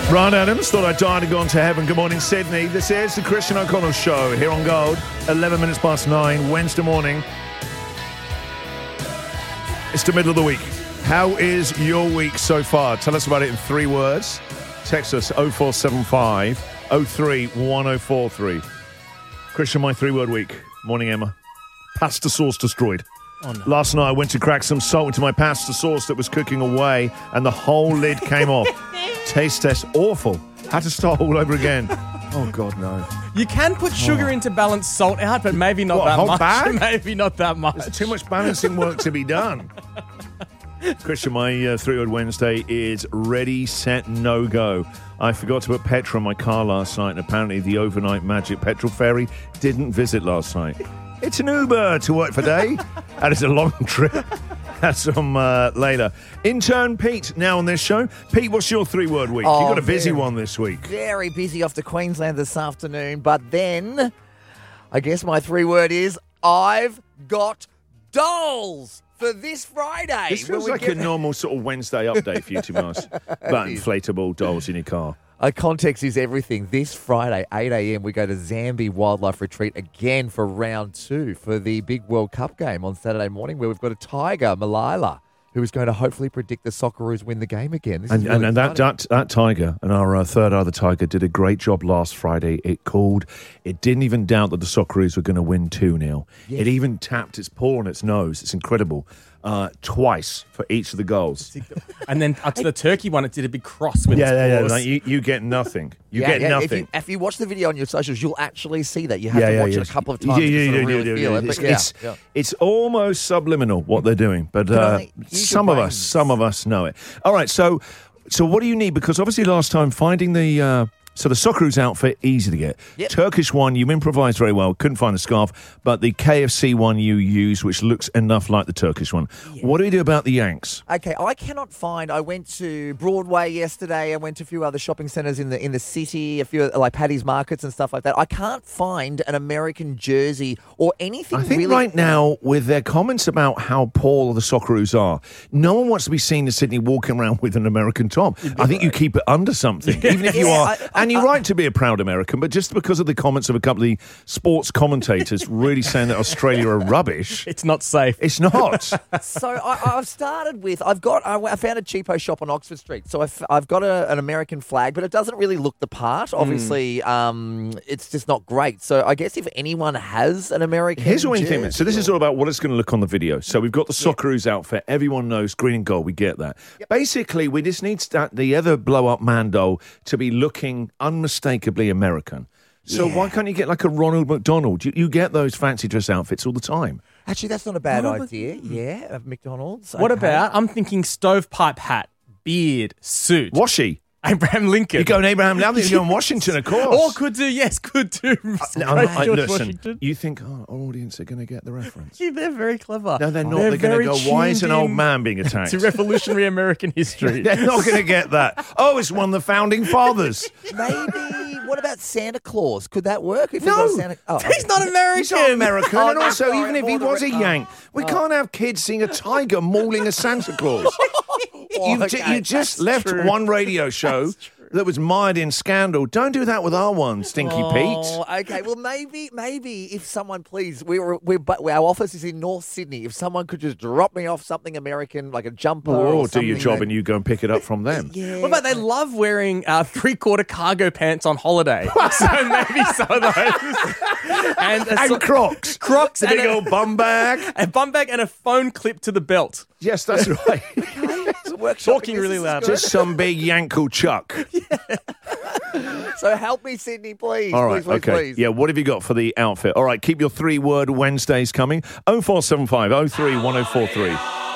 Brian Adams thought I'd died and gone to heaven. Good morning, Sydney. This is the Christian O'Connell Show here on Gold, 11 minutes past 9, Wednesday morning. It's the middle of the week. How is your week so far? Tell us about it in 3 words. Text us 0475 03 1043. Christian, my 3-word week. Morning, Emma. Pasta sauce destroyed. Oh, no. Last night I went to crack some salt into my pasta sauce that was cooking away and the whole lid came off. Taste test awful. Had to start all over again. Oh, God, no. You can put sugar in to balance salt out, but maybe not that whole much. bag? Maybe not that much. There's too much balancing work to be done. Christian, my 3-word Wednesday is ready, set, no go. I forgot to put petrol in my car last night, and apparently the overnight magic petrol ferry didn't visit last night. It's an Uber to work for day, and it's a long trip. That's on later. Intern Pete now on this show. Pete, what's your 3-word week? Oh, you got a busy very- one this week. Very busy off to Queensland this afternoon. But then, I guess my 3-word is, I've got dolls for this Friday. This feels Will we like get- a normal sort of Wednesday update for you, to be honest. About inflatable dolls in your car. Context is everything. This Friday, 8 a.m, we go to Zambi Wildlife Retreat again for round 2 for the big World Cup game on Saturday morning, where we've got a tiger, Malila, who is going to hopefully predict the Socceroos win the game again. This is really And exciting. that tiger and our third other tiger did a great job last Friday. It didn't even doubt that the Socceroos were going to win 2-0. Yes. It even tapped its paw on its nose. It's incredible. Twice for each of the goals. And then up to the turkey one, it did a big cross with its Yeah. paws. Like you get nothing. You get nothing. If you watch the video on your socials, you'll actually see that. You have to watch it a couple of times Yeah, to sort of you really do. feel it. But It's almost subliminal what they're doing, but use some your of us know it. All right, so what do you need? Because obviously last time finding the Socceroos outfit, easy to get. Yep. Turkish one, you improvised very well. Couldn't find the scarf, but the KFC one you use, which looks enough like the Turkish one. Yeah. What do we do about the Yanks? Okay, I cannot find. I went to Broadway yesterday. I went to a few other shopping centres in the city, a few like Paddy's Markets and stuff like that. I can't find an American jersey or anything. I think really right now, with their comments about how poor the Socceroos are, no one wants to be seen in Sydney walking around with an American top. I think you keep it under something, even if you are. And you're right to be a proud American, but just because of the comments of a couple of the sports commentators really saying that Australia are rubbish, It's not safe. it's not. So I've started with I found a cheapo shop on Oxford Street. So I've got an American flag, but it doesn't really look the part. Obviously, it's just not great. So I guess if anyone has an American, Here's what we think. jersey- So this is all about what it's going to look on the video. So we've got the Socceroos outfit. Everyone knows green and gold. We get that. Basically, we just need the other blow-up Mando to be looking unmistakably American. So why can't you get like a Ronald McDonald? You get those fancy dress outfits all the time. Actually, that's not a bad No, but- idea. Yeah, of McDonald's. What Okay. about, I'm thinking stovepipe hat, beard, suit. Washy. Abraham Lincoln. You go in Abraham Lincoln, you go in Washington, of course. Or could do. Great George Listen, Washington. you think, our audience are going to get the reference. Yeah, they're very clever. No, they're not. They're going to go, why is an old man being attacked? To revolutionary American history. They're not going to get that. Oh, it's one of the founding fathers. Maybe. What about Santa Claus? Could that work? If No. it was Santa, He's not American. He's not American. Oh, And no, also, sorry, even if he more was a the- Yank, we can't have kids seeing a tiger mauling a Santa Claus. You just left true. one radio show that was mired in scandal. Don't do that with our one, Stinky Pete. Oh, okay. Well, maybe if someone, please, our office is in North Sydney. If someone could just drop me off something American, like a jumper, Or do your something job that- and you go and pick it up from them. Yeah. What about they love wearing 3/4 cargo pants on holiday? So maybe some of those. And Crocs. Crocs The and big old bum bag. a bum bag and a phone clip to the belt. Yes, that's right. Talking really loud. Just some big Yank called Chuck. So help me, Sydney, please. All right, please, okay. please. Yeah, what have you got for the outfit? All right, keep your 3-word Wednesdays coming. 0475 03 1043.